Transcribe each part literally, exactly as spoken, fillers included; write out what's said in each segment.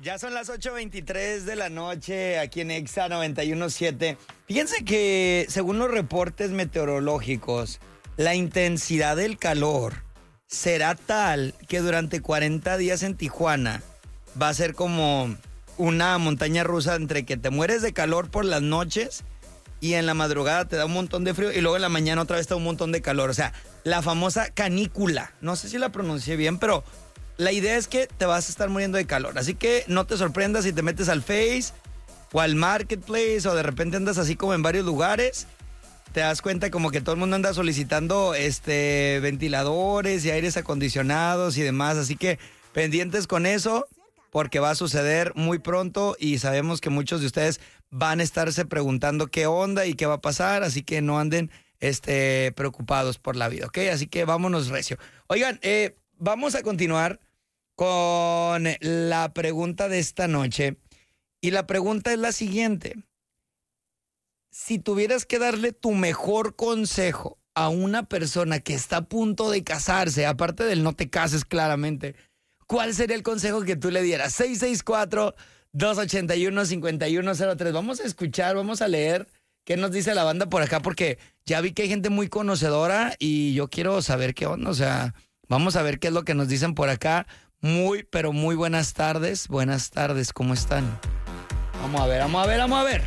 Ya son las ocho veintitrés de la noche aquí en Exa noventa y uno punto siete. Fíjense que según los reportes meteorológicos, la intensidad del calor será tal que durante cuarenta días en Tijuana va a ser como una montaña rusa entre que te mueres de calor por las noches y en la madrugada te da un montón de frío y luego en la mañana otra vez te da un montón de calor. O sea, la famosa canícula. No sé si la pronuncié bien, pero la idea es que te vas a estar muriendo de calor. Así que no te sorprendas si te metes al Face o al Marketplace o de repente andas así como en varios lugares. Te das cuenta como que todo el mundo anda solicitando este, ventiladores y aires acondicionados y demás. Así que pendientes con eso porque va a suceder muy pronto y sabemos que muchos de ustedes van a estarse preguntando qué onda y qué va a pasar. Así que no anden este, preocupados por la vida, ¿ok? Así que vámonos recio. Oigan, eh... vamos a continuar con la pregunta de esta noche. Y la pregunta es la siguiente. Si tuvieras que darle tu mejor consejo a una persona que está a punto de casarse, aparte del no te cases claramente, ¿cuál sería el consejo que tú le dieras? seis seis cuatro, dos ocho uno, cinco uno cero tres. Vamos a escuchar, vamos a leer qué nos dice la banda por acá, porque ya vi que hay gente muy conocedora y yo quiero saber qué onda, o sea... Vamos a ver qué es lo que nos dicen por acá. Muy, pero muy buenas tardes. Buenas tardes, ¿cómo están? Vamos a ver, vamos a ver, vamos a ver.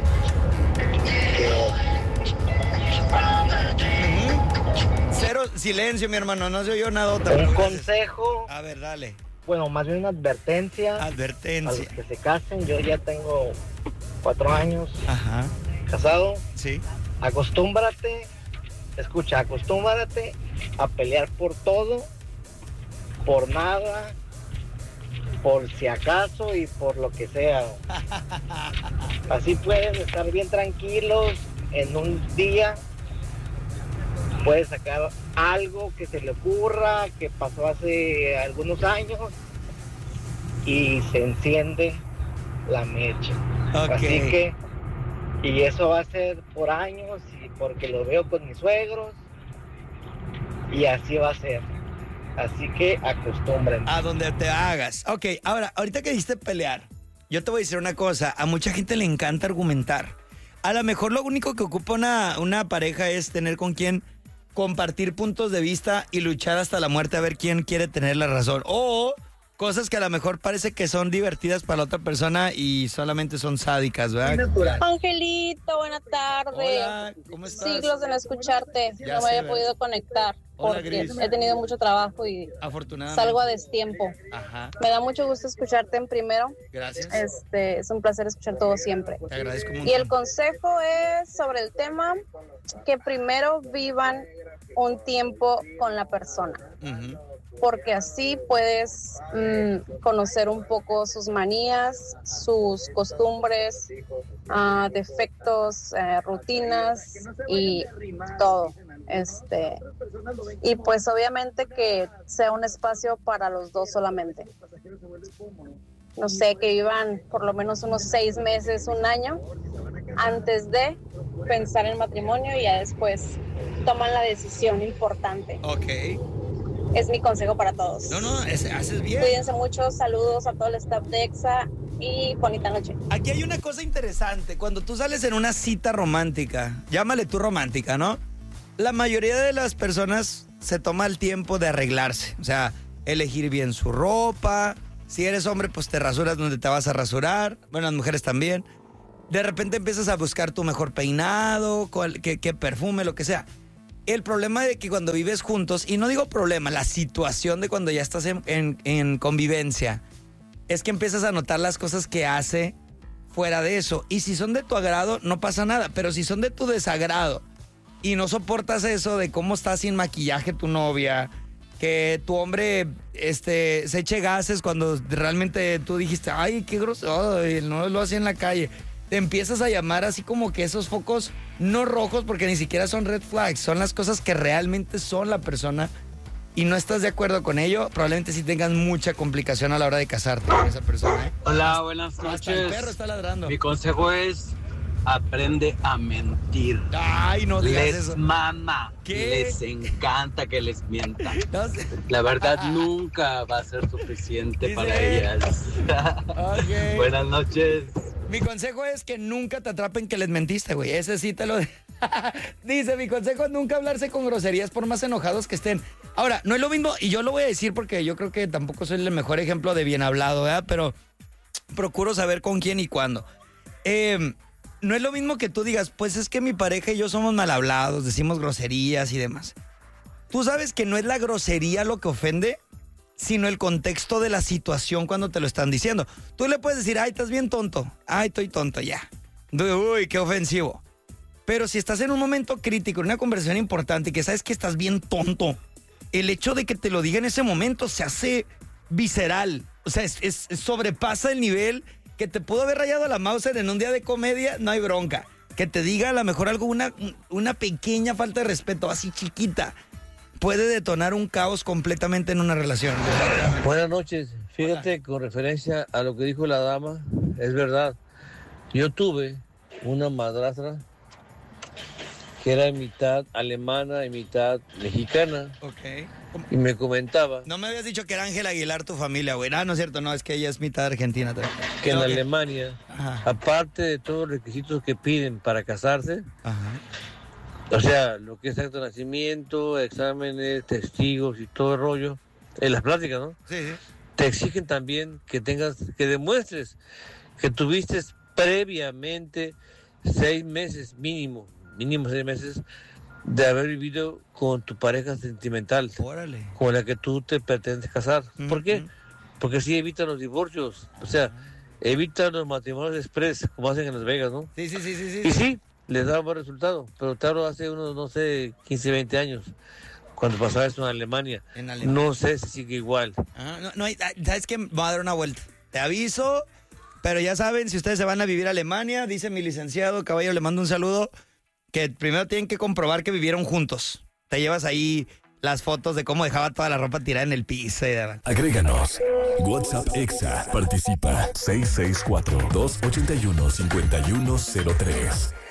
Uh-huh. Cero silencio, mi hermano, no se oyó nada. Un gracias. Consejo. A ver, dale. Bueno, más bien una advertencia. Advertencia. A los que se casen. Yo ya tengo cuatro años. Ajá. Casado. Sí. Acostúmbrate. Escucha, acostúmbrate a pelear por todo, por nada, por si acaso y por lo que sea. Así pueden estar bien tranquilos en un día. Puedes sacar algo que se le ocurra, que pasó hace algunos años y se enciende la mecha. Okay. Así que, y eso va a ser por años y porque lo veo con mis suegros. Y así va a ser. Así que acostumbren. A donde te hagas. Ok, ahora, ahorita que dijiste pelear, yo te voy a decir una cosa. A mucha gente le encanta argumentar. A lo mejor lo único que ocupa una, una pareja es tener con quien compartir puntos de vista y luchar hasta la muerte a ver quién quiere tener la razón. O cosas que a lo mejor parece que son divertidas para la otra persona y solamente son sádicas, ¿verdad? Angelito, buena tarde. Hola, ¿cómo estás? Siglos de no escucharte. Ya no sé, me había ¿verdad? podido conectar. Hola, porque Gris. he tenido mucho trabajo y Afortunadamente. salgo a destiempo. Ajá. Me da mucho gusto escucharte en primero. Gracias. Este, es un placer escuchar todo siempre. Te agradezco mucho. Y el consejo es sobre el tema que primero vivan un tiempo con la persona. Uh-huh. Porque así puedes mmm, conocer un poco sus manías, sus costumbres, uh, defectos, uh, rutinas y todo. Este, y pues obviamente que sea un espacio para los dos solamente. No sé, que vivan por lo menos unos seis meses, un año, antes de pensar en matrimonio y ya después toman la decisión importante. Ok. Es mi consejo para todos. No, no, es, haces bien. Cuídense mucho, saludos a todo el staff de Exa y bonita noche. Aquí hay una cosa interesante. Cuando tú sales en una cita romántica, llámale tú romántica, ¿no? La mayoría de las personas se toma el tiempo de arreglarse. O sea, elegir bien su ropa. Si eres hombre, pues te rasuras donde te vas a rasurar. Bueno, las mujeres también. De repente empiezas a buscar tu mejor peinado, cuál, qué, qué perfume, lo que sea. El problema de que cuando vives juntos, y no digo problema, la situación de cuando ya estás en, en, en convivencia, es que empiezas a notar las cosas que hace fuera de eso. Y si son de tu agrado, no pasa nada. Pero si son de tu desagrado y no soportas eso de cómo está sin maquillaje tu novia, que tu hombre este, se eche gases cuando realmente tú dijiste, ay, qué grosero, no lo hacía en la calle. Te empiezas a llamar así como que esos focos no rojos, porque ni siquiera son red flags, son las cosas que realmente son la persona y no estás de acuerdo con ello, probablemente sí tengas mucha complicación a la hora de casarte con esa persona, ¿eh? Hola, buenas noches. Hasta el perro está ladrando. Mi consejo es aprende a mentir. Ay, no digas Les eso. mama, ¿Qué? les encanta que les mientan. No sé. La verdad nunca va a ser suficiente Dice. para ellas. Ok. Buenas noches. Mi consejo es que nunca te atrapen que les mentiste, güey. Ese sí te lo... Dice, mi consejo es nunca hablarse con groserías por más enojados que estén. Ahora, no es lo mismo, y yo lo voy a decir porque yo creo que tampoco soy el mejor ejemplo de bien hablado, ¿verdad? Pero procuro saber con quién y cuándo. Eh, no es lo mismo que tú digas, pues es que mi pareja y yo somos mal hablados, decimos groserías y demás. Tú sabes que no es la grosería lo que ofende, sino el contexto de la situación cuando te lo están diciendo. Tú le puedes decir, ay, estás bien tonto. Ay, estoy tonto, ya. Uy, qué ofensivo. Pero si estás en un momento crítico, en una conversación importante y que sabes que estás bien tonto, el hecho de que te lo diga en ese momento se hace visceral. O sea, es, es, es sobrepasa el nivel que te pudo haber rayado la Mauser en un día de comedia, no hay bronca. Que te diga a lo mejor algo, una, una pequeña falta de respeto, así chiquita, puede detonar un caos completamente en una relación. Buenas noches. Fíjate, hola, con referencia a lo que dijo la dama, es verdad. Yo tuve una madrastra que era mitad alemana y mitad mexicana. Ok. Y me comentaba... No me habías dicho que era Ángela Aguilar tu familia, güey. Ah, no es cierto, no, es que ella es mitad argentina también. Que en okay. Alemania, ajá, aparte de todos los requisitos que piden para casarse, ajá, o sea, lo que es acto de nacimiento, exámenes, testigos y todo el rollo, en las pláticas, ¿no? Sí, sí. Te exigen también que tengas, que demuestres que tuviste previamente seis meses mínimo, mínimo seis meses, de haber vivido con tu pareja sentimental. Órale. Con la que tú te pretendes casar. Uh-huh. ¿Por qué? Porque así evitan los divorcios, o sea, uh-huh, evitan los matrimonios express, como hacen en Las Vegas, ¿no? Sí, sí, sí, sí. sí. Y sí, les da buen resultado, pero te hablo hace unos, no sé, quince, veinte años, cuando pasaba eso en Alemania. En Alemania. No sé si sigue igual. Ah, no, no hay, ¿sabes qué? Voy a dar una vuelta. Te aviso, pero ya saben, si ustedes se van a vivir a Alemania, dice mi licenciado Caballo, le mando un saludo, que primero tienen que comprobar que vivieron juntos. Te llevas ahí las fotos de cómo dejaba toda la ropa tirada en el piso y demás. Agréganos. WhatsApp Exa. Participa. seis seis cuatro, dos ocho uno, cinco uno cero tres.